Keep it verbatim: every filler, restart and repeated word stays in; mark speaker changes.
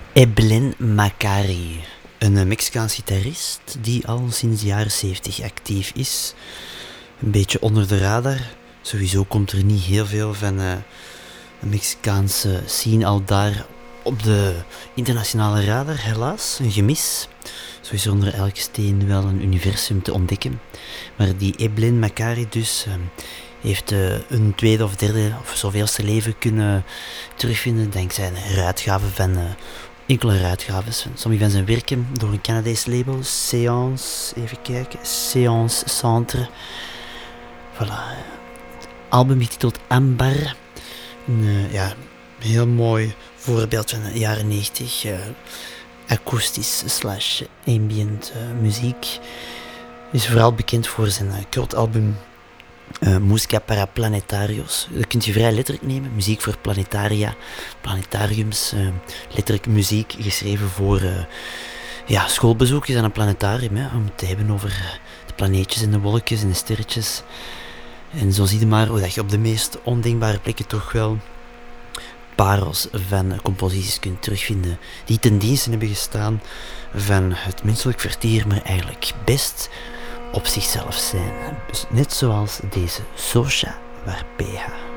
Speaker 1: Eblin Macari, een Mexicaans gitarist die al sinds de jaren zeventig actief is. Een beetje onder de radar. Sowieso komt er niet heel veel van uh, een Mexicaanse scene al daar op de internationale radar, helaas. Een gemis. Zo is er onder elke steen wel een universum te ontdekken. Maar die Eblin Macari dus uh, heeft uh, een tweede of derde of zoveelste leven kunnen terugvinden dankzij een heruitgave van uh, enkele heruitgaves van sommige van zijn werken door een Canadees label, Séance, even kijken, Séance Centre. Voilà. Het album getiteld Ambar. Een uh, ja, heel mooi voorbeeld van de jaren negentig. Uh, akoestisch slash ambient uh, muziek. Is vooral bekend voor zijn uh, cultalbum uh, Musica para Planetarios. Dat kunt je vrij letterlijk nemen. Muziek voor planetaria, planetariums. Uh, letterlijk muziek geschreven voor uh, ja, schoolbezoekjes aan een planetarium. Hè, om het te hebben over uh, de planeetjes en de wolkjes en de sterretjes. En zo zie je maar hoe dat je op de meest ondenkbare plekken toch wel parels van composities kunt terugvinden die ten dienste hebben gestaan van het menselijk vertier, maar eigenlijk best op zichzelf zijn. Net zoals deze Sosha Warpeha.